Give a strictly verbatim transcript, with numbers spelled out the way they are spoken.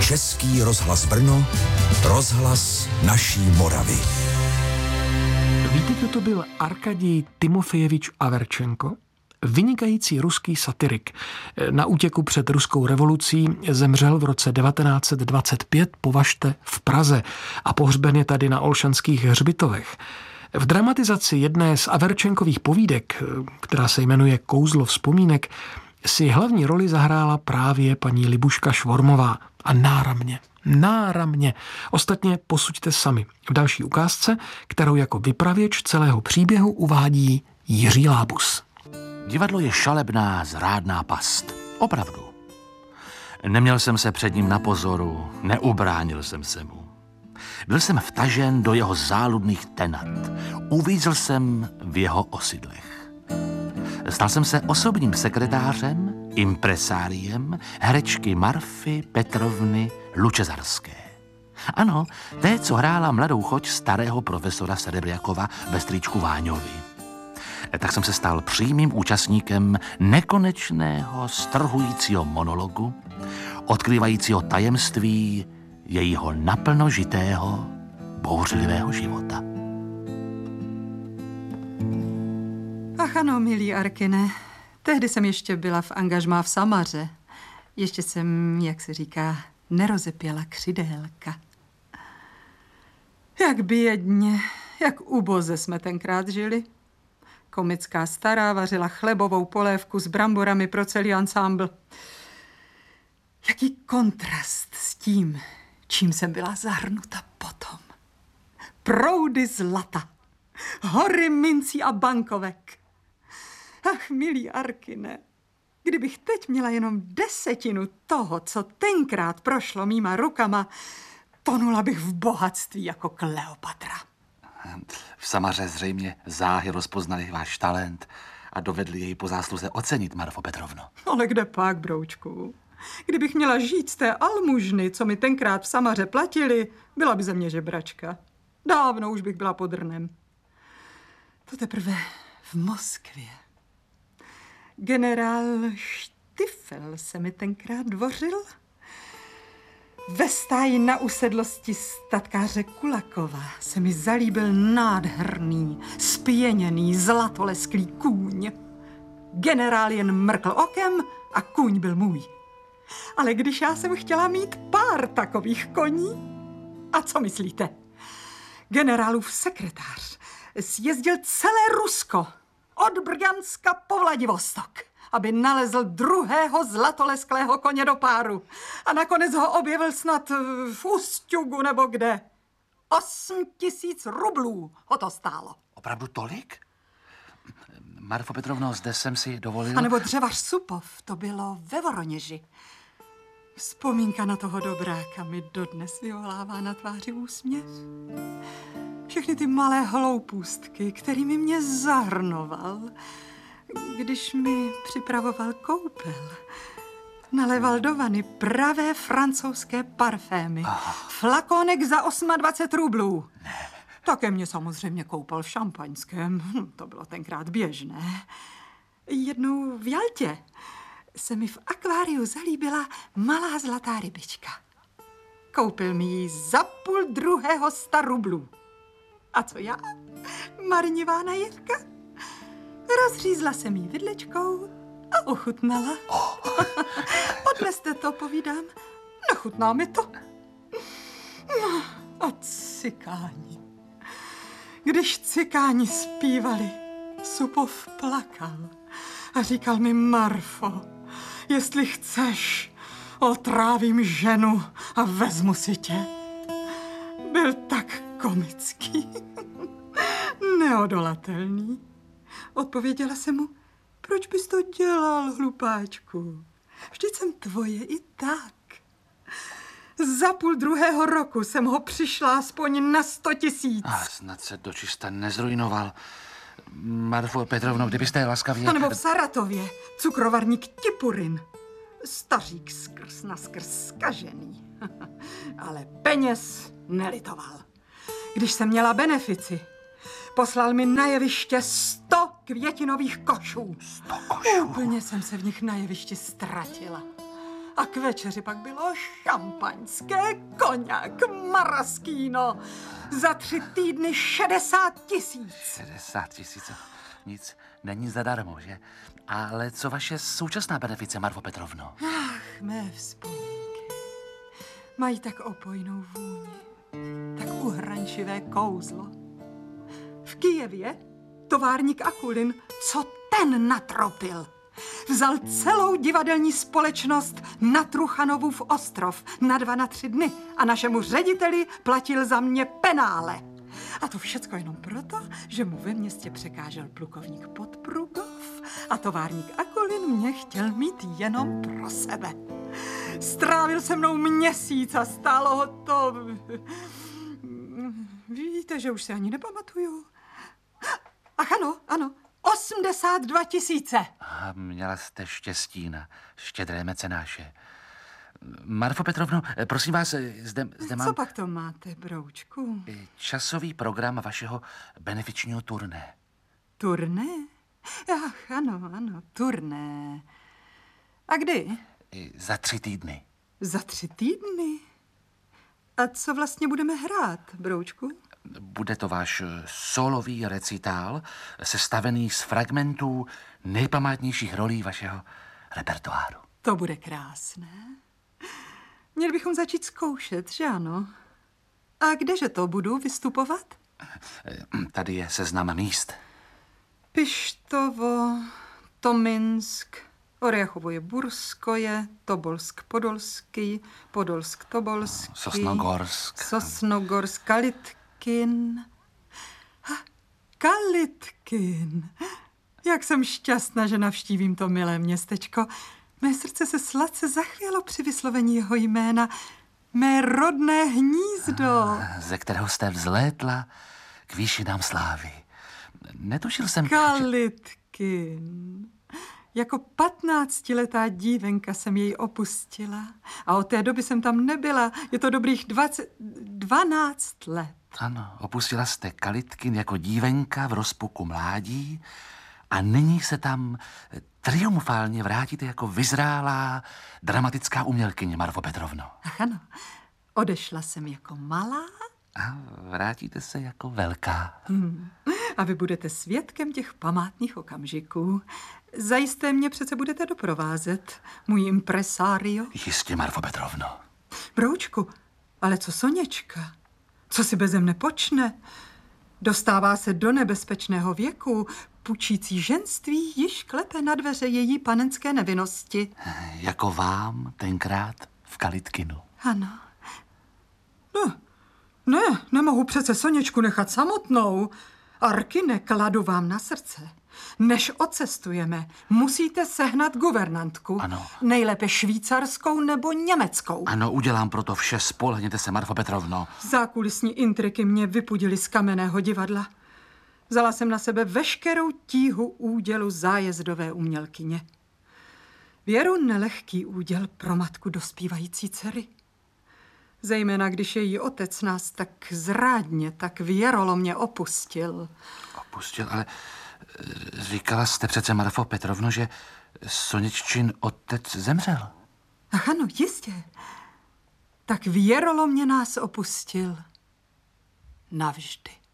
Český rozhlas Brno, rozhlas naší Moravy. Víte, kdo to byl Arkadij Timofejevič Averčenko? Vynikající ruský satirik. Na útěku před ruskou revolucí zemřel v roce devatenáct set dvacet pět po Vašte v Praze a pohřben je tady na Olšanských hřbitovech. V dramatizaci jedné z Averčenkových povídek, která se jmenuje Kouzlo vzpomínek, si hlavní roli zahrála právě paní Libuška Švormová. A náramně, náramně. Ostatně posuďte sami. V další ukázce, kterou jako vypravěč celého příběhu uvádí Jiří Lábus. Divadlo je šalebná, zrádná past. Opravdu. Neměl jsem se před ním na pozoru, neubránil jsem se mu. Byl jsem vtažen do jeho záludných tenat. Uvízl jsem v jeho osidlech. Stal jsem se osobním sekretářem, impresáriem herečky Marfy Petrovny Lučezarské. Ano, té, co hrála mladou choť starého profesora Serebriakova ve Strýčku Váňovi. Tak jsem se stal přímým účastníkem nekonečného, strhujícího monologu, odkrývajícího tajemství jejího naplno žitého, bouřlivého života. Ach ano, milý Arkine, tehdy jsem ještě byla v angažmá v Samaře. Ještě jsem, jak se říká, nerozepěla křidélka. Jak bědně, jak uboze jsme tenkrát žili. Komická stará vařila chlebovou polévku s bramborami pro celý ansámbl. Jaký kontrast s tím, čím jsem byla zahrnuta potom. Proudy zlata, hory mincí a bankovek. Ach, milý Arkine, kdybych teď měla jenom desetinu toho, co tenkrát prošlo mýma rukama, tonula bych v bohatství jako Kleopatra. V Samaře zřejmě záhy rozpoznali váš talent a dovedli jej po zásluze ocenit, Marfo Petrovno. Ale kde pak, broučku? Kdybych měla žít z té almužny, co mi tenkrát v Samaře platili, byla by ze mě žebračka. Dávno už bych byla pod rnem. To teprve v Moskvě. Generál Štifel se mi tenkrát dvořil. Ve stáji na usedlosti statkáře Kulakova se mi zalíbil nádherný, spěněný, zlatolesklý kůň. Generál jen mrkl okem a kůň byl můj. Ale když já jsem chtěla mít pár takových koní, a co myslíte? Generálův sekretář sjezdil celé Rusko od Brjanska po Vladivostok, aby nalezl druhého zlatolesklého koně do páru. A nakonec ho objevil snad v Usťugu nebo kde. Osm tisíc rublů ho to stálo. Opravdu tolik? Marfo Petrovno, zde jsem si dovolil... A nebo dřevař Supov, to bylo ve Voroněži. Vzpomínka na toho dobráka mi dodnes vyvolává na tváři úsměv. Všechny ty malé hloupůstky, kterými mě zahrnoval, když mi připravoval koupel. Naleval do vany pravé francouzské parfémy. Aha. Flakonek za dvacet osm rublů. Ne. Také mě samozřejmě koupal v šampaňském. To bylo tenkrát běžné. Jednou v Jaltě se mi v akváriu zalíbila malá zlatá rybička. Koupil mi ji za půl druhého sta rublů. A co já? Marnivá naivka? Rozřízla jsem jí vidličkou a ochutnala. Oh. Odneste to, povídám. Nechutná mi to. No, a cikáni. Když cikáni zpívali, Supov plakal a říkal mi: Marfo, jestli chceš, otrávím ženu a vezmu si tě. Byl tak komický, neodolatelný. Odpověděla jsem mu: proč bys to dělal, hlupáčku? Vždyť jsem tvoje i tak. Za půl druhého roku jsem ho přišla aspoň na sto tisíc. A snad se dočista nezrujnoval. Marfo Petrovno, kdybyste laskavě... A nebo v Saratově, cukrovarník Tipurin. Stařík skrz na skrz zkažený. Ale peněz nelitoval. Když jsem měla benefici, poslal mi na jeviště sto květinových košů. Sto košů? Úplně jsem se v nich na jevišti ztratila. A k večeři pak bylo šampaňské, koněk, maraskýno. Za tři týdny šedesát tisíc. šedesát tisíc, nic není zadarmo, že? Ale co vaše současná benefice, Marvo Petrovno? Ach, mé vzpomínky. Mají tak opojnou vůni, tak uhrančivé kouzlo. V Kyjevě továrník Akulin, co ten natropil? Vzal celou divadelní společnost na Truchanovův ostrov na dva, na tři dny a našemu řediteli platil za mě penále. A to všecko jenom proto, že mu ve městě překážel plukovník Podprugov a továrník Akulin mě chtěl mít jenom pro sebe. Strávil se mnou měsíc a stálo ho to... Víte, že už se ani nepamatuju. Ach ano, ano, osmdesát dva tisíce. A měla jste štěstí na štědré mecenáše. Marfo Petrovno, prosím vás, zde, zde mám... Co pak to máte, broučku? Časový program vašeho benefičního turné. Turné? Ach, ano, ano, turné. A kdy? Za tři týdny. Za tři týdny? A co vlastně budeme hrát, broučku? Bude to váš solový recitál, sestavený z fragmentů nejpamátnějších rolí vašeho repertoáru. To bude krásné. Měli bychom začít zkoušet, že ano? A kdeže to budu vystupovat? Tady je seznam míst. Pištovo, Tominsk, Orjachovoje Burskoje, Tobolsk Podolský, Podolsk Tobolský, Sosnogorsk. Sosnogorsk, Kalitkin. Ha, Kalitkin. Jak jsem šťastná, že navštívím to milé městečko. Mé srdce se sladce zachvělo při vyslovení jeho jména. Mé rodné hnízdo. Ze kterého jste vzlétla k výšinám slávy. Netušil jsem... Kalitkin. Jako patnáctiletá dívenka jsem jej opustila a od té doby jsem tam nebyla. Je to dobrých dvacet, dvanáct let. Ano, opustila jste Kalitkin jako dívenka v rozpuku mládí a nyní se tam triumfálně vrátíte jako vyzrálá dramatická umělkyně, Marvo Petrovno. Ach ano, odešla jsem jako malá. A vrátíte se jako velká. Hmm. A vy budete svědkem těch památných okamžiků. Zajisté mě přece budete doprovázet, můj impresario. Jistě, Marvo Petrovno. Broučku, ale co Soněčka? Co si beze mne počne? Dostává se do nebezpečného věku, pučící ženství již klepe na dveře její panenské nevinnosti. Jako vám tenkrát v Kalitkinu. Ano. No, ne, nemohu přece Soněčku nechat samotnou. Arkine, kladu vám na srdce. Než odcestujeme, musíte sehnat guvernantku. Ano. Nejlépe švýcarskou nebo německou. Ano, udělám proto vše, spolehněte se, Marvo Petrovno. Zákulisní intriky mě vypudily z kamenného divadla. Vzala jsem na sebe veškerou tíhu údělu zájezdové umělkyně. Věru nelehký úděl pro matku dospívající dcery. Zejména když její otec nás tak zrádně, tak věrolomně opustil. Opustil, ale říkala jste přece, Marfo Petrovno, že Soněččin otec zemřel. Ach ano, jistě. Tak věrolomně nás opustil. Navždy.